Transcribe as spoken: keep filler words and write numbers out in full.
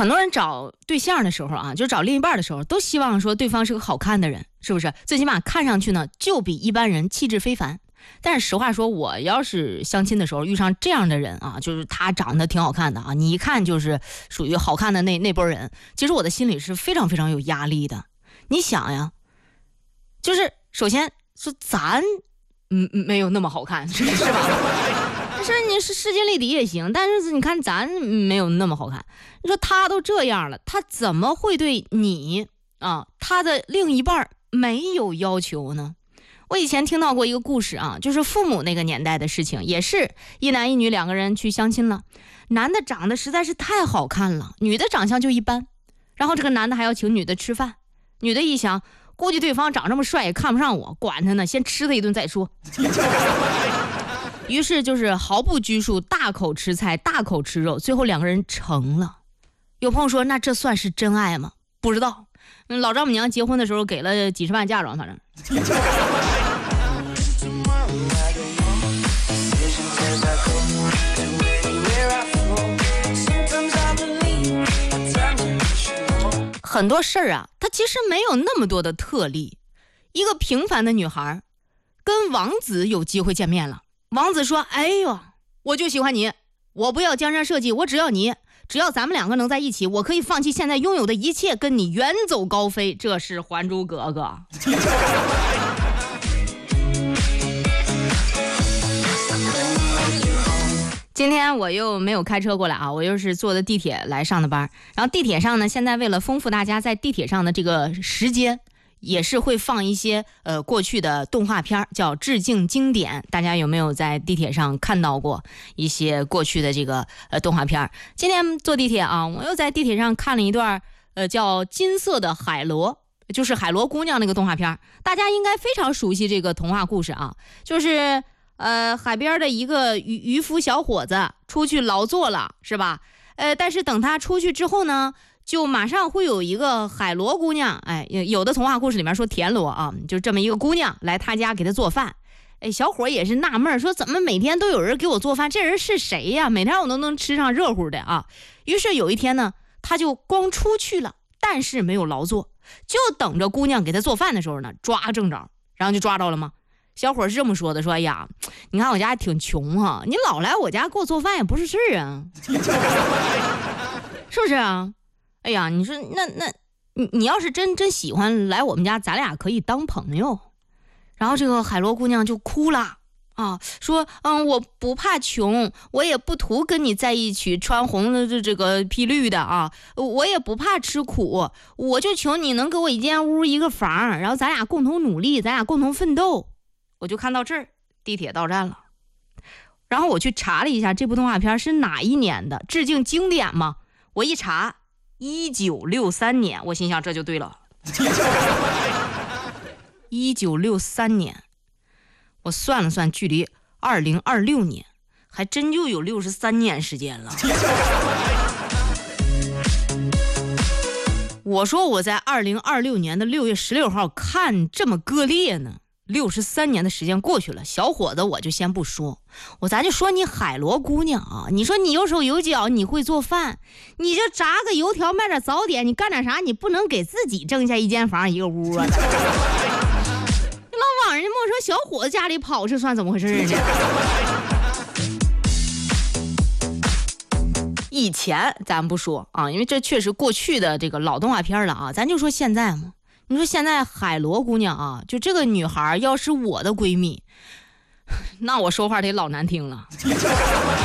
很多人找对象的时候啊，就找另一半的时候，都希望说对方是个好看的人，是不是？最起码看上去呢，就比一般人气质非凡。但是实话说，我要是相亲的时候遇上这样的人啊，就是他长得挺好看的啊，你一看就是属于好看的那那波人，其实我的心里是非常非常有压力的。你想呀，就是首先说咱嗯没有那么好看，是吧？是你是势均力敌也行，但是你看咱没有那么好看。你说他都这样了，他怎么会对你啊，他的另一半没有要求呢？我以前听到过一个故事啊，就是父母那个年代的事情，也是一男一女两个人去相亲了，男的长得实在是太好看了，女的长相就一般，然后这个男的还要请女的吃饭，女的一想，估计对方长这么帅也看不上我，管他呢，先吃他一顿再说。于是就是毫不拘束，大口吃菜，大口吃肉，最后两个人成了。有朋友说，那这算是真爱吗？不知道，老丈母娘结婚的时候给了几十万嫁妆，反正。很多事儿啊，它其实没有那么多的特例。一个平凡的女孩跟王子有机会见面了，王子说，哎呦，我就喜欢你，我不要江山社稷，我只要你，只要咱们两个能在一起，我可以放弃现在拥有的一切，跟你远走高飞。这是《还珠格格》。今天我又没有开车过来啊，我又是坐的地铁来上的班。然后地铁上呢，现在为了丰富大家在地铁上的这个时间，也是会放一些呃过去的动画片，叫致敬经典。大家有没有在地铁上看到过一些过去的这个呃动画片？今天坐地铁啊，我又在地铁上看了一段呃叫金色的海螺，就是海螺姑娘那个动画片。大家应该非常熟悉这个童话故事啊，就是呃海边的一个渔渔夫小伙子出去劳作了，是吧？呃，但是等他出去之后呢，就马上会有一个海螺姑娘，哎，有的童话故事里面说田螺啊，就这么一个姑娘来他家给他做饭。哎，小伙也是纳闷，说怎么每天都有人给我做饭，这人是谁呀？每天我都能吃上热乎的啊。于是有一天呢，他就光出去了，但是没有劳作，就等着姑娘给他做饭的时候呢，抓正着，然后就抓着了吗？小伙是这么说的，说哎呀，你看我家挺穷哈、啊，你老来我家给我做饭也不是事儿啊，是不是啊？哎呀，你说那那你你要是真真喜欢来我们家，咱俩可以当朋友。然后这个海螺姑娘就哭了啊，说嗯，我不怕穷，我也不图跟你在一起穿红的这这个披绿的啊，我也不怕吃苦，我就求你能给我一间屋一个房，然后咱俩共同努力，咱俩共同奋斗。我就看到这儿，地铁到站了，然后我去查了一下这部动画片是哪一年的，致敬经典吗？我一查一九六三年，我心想这就对了。一九六三年，我算了算，距离二零二六年还真就有六十三年时间了。我说我在二零二六年的六月十六号看这么割裂呢，六十三年的时间过去了，小伙子我就先不说，我咱就说你海螺姑娘啊，你说你有手有脚，你会做饭，你就炸个油条卖点早点，你干点啥？你不能给自己挣下一间房一个屋啊？你老往人家陌生小伙子家里跑，是算怎么回事呢？以前咱不说啊，因为这确实过去的这个老动画片了啊，咱就说现在嘛。你说现在海螺姑娘啊，就这个女孩要是我的闺蜜，那我说话得老难听了。